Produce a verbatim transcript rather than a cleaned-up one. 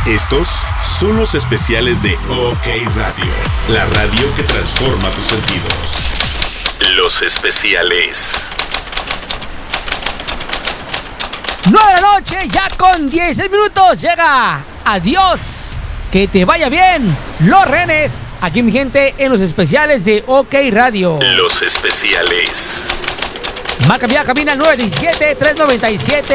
Estos son los especiales de OK Radio, la radio que transforma tus sentidos. Los especiales. nueve de la noche, ya con dieciséis minutos, llega Adiós, que te vaya bien, Los Renes, aquí mi gente en los especiales de OK Radio. Los especiales. Marca vía cabina nueve uno siete, tres nueve siete,